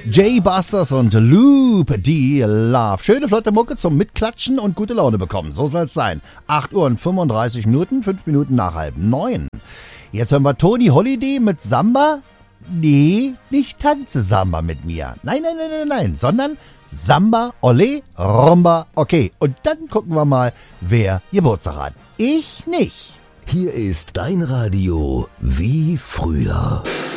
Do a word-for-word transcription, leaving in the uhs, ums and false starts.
Jay Busters und Loop, die Love. Schöne flotte Mucke zum Mitklatschen und gute Laune bekommen. So soll's sein. acht Uhr und fünfunddreißig Minuten, fünf Minuten nach halb neun. Jetzt hören wir Tony Holiday mit Samba. Nee, nicht tanze Samba mit mir. Nein, nein, nein, nein, nein, sondern Samba, Ole, Rumba, okay. Und dann gucken wir mal, wer Geburtstag hat. Ich nicht. Hier ist dein Radio wie früher.